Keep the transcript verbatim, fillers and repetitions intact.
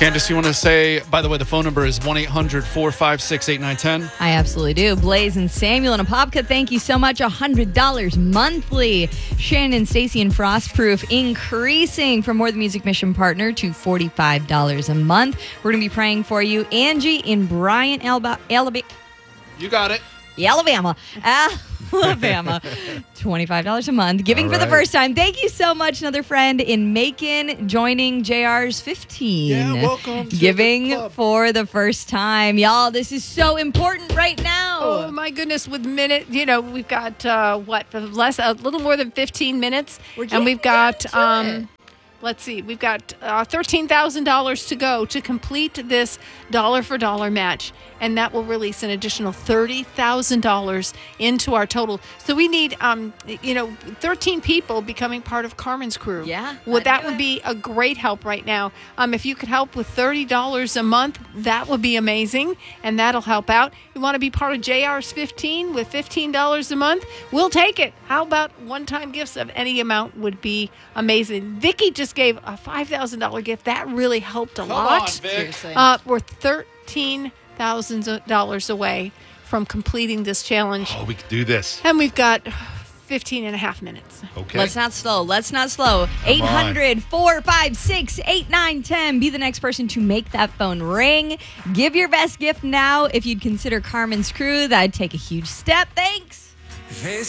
Candace, you want to say, by the way, the phone number is one eight hundred four five six eight nine one zero. I absolutely do. Blaze and Samuel and Apopka, thank you so much. one hundred dollars monthly. Shannon, Stacy, and Frostproof increasing from More the Music Mission Partner to forty-five dollars a month. We're going to be praying for you. Angie in Bryant, Alabama. You got it. Alabama. Alabama. twenty-five dollars a month. Giving All for the right. first time. Thank you so much. Another friend in Macon joining J R's fifteen. Yeah, welcome to Giving the club. for the first time. Y'all, this is so important right now. Oh my goodness! With minute, you know, we've got uh, what less, a little more than fifteen minutes, We're and we've getting got. into Um, it. Let's see, we've got uh, thirteen thousand dollars to go to complete this dollar for dollar match. And that will release an additional thirty thousand dollars into our total. So we need, um, you know, thirteen people becoming part of Carmen's crew. Yeah, Well, I'd that do would it. be a great help right now. Um, if you could help with thirty dollars a month, that would be amazing. And that'll help out. You want to be part of J R's fifteen with fifteen dollars a month? We'll take it. How about one-time gifts of any amount would be amazing. Vicky just gave a five thousand dollars gift. That really helped a Come lot. on, Vic. Seriously. Uh, we're thirteen thousand dollars away from completing this challenge. Oh, we can do this. And we've got fifteen and a half minutes. Okay. Let's not slow. Let's not slow. eight hundred four five six eight nine one zero. Be the next person to make that phone ring. Give your best gift now. If you'd consider Carmen's crew, that'd take a huge step. Thanks.